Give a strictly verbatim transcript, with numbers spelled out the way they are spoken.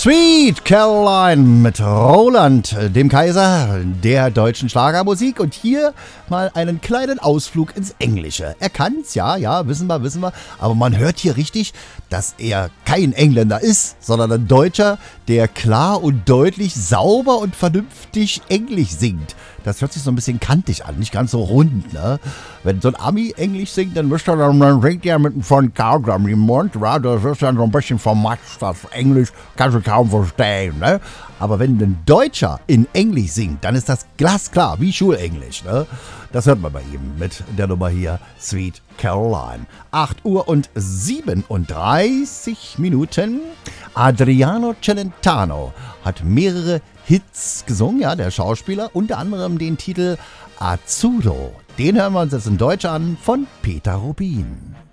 Sweet Caroline mit Roland, dem Kaiser der deutschen Schlagermusik. Und hier mal einen kleinen Ausflug ins Englische. Er kann's, ja, ja, wissen wir, wissen wir. Aber man hört hier richtig, dass er kein Engländer ist, sondern ein Deutscher, der klar und deutlich, sauber und vernünftig Englisch singt. Das hört sich so ein bisschen kantig an, nicht ganz so rund, ne? Wenn so ein Ami Englisch singt, dann müsste er dann, dann singt er mit einem Kaugummi im Mund, ja, das ist dann so ein bisschen vermatscht, das Englisch kannst du kaum verstehen, ne? Aber wenn ein Deutscher in Englisch singt, dann ist das glasklar, wie Schulenglisch, ne? Das hört man bei ihm mit der Nummer hier, Sweet Caroline. acht Uhr und siebenunddreißig Minuten. Adriano Celentano hat mehrere Hits gesungen, ja, der Schauspieler, unter anderem den Titel Azzurro. Den hören wir uns jetzt in Deutsch an von Peter Rubin.